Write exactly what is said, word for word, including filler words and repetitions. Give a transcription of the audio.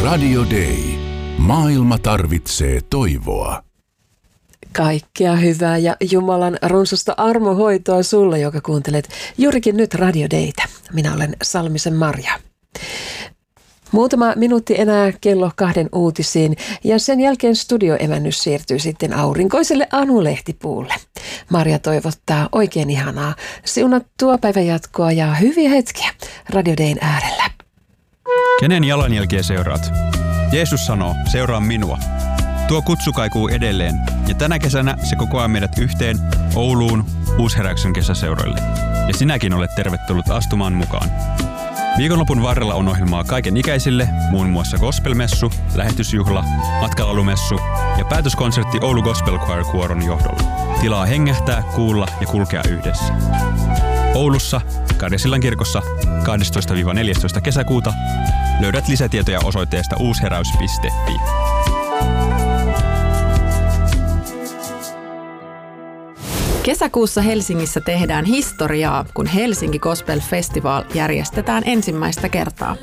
Radio Day. Maailma tarvitsee toivoa. Kaikkea hyvää ja Jumalan runsasta armohoitoa sulle, joka kuuntelet juurikin nyt Radio Daytä. Minä olen Salmisen Marja. Muutama minuutti enää kello kahden uutisiin ja sen jälkeen studioemännys siirtyy sitten aurinkoiselle Anu-lehtipuulle. Marja toivottaa oikein ihanaa, siunattua päivänjatkoa ja hyviä hetkiä Radio Dayn äärellä. Kenen jalanjälkiä seuraat? Jeesus sanoo, seuraa minua. Tuo kutsu kaikuu edelleen ja tänä kesänä se kokoaa meidät yhteen Ouluun Uusheräyksen kesäseuroille. Ja sinäkin olet tervetullut astumaan mukaan. Viikonlopun varrella on ohjelmaa kaiken ikäisille, muun muassa gospelmessu, lähetysjuhla, matkalalumessu ja päätöskonsertti Oulu Gospel Choir kuoron johdolla. Tilaa hengähtää, kuulla ja kulkea yhdessä. Oulussa, Karjasillan kirkossa kahdestoista neljästoista kesäkuuta löydät lisätietoja osoitteesta uusheräys piste fi. Kesäkuussa Helsingissä tehdään historiaa, kun Helsinki Gospel Festival järjestetään ensimmäistä kertaa.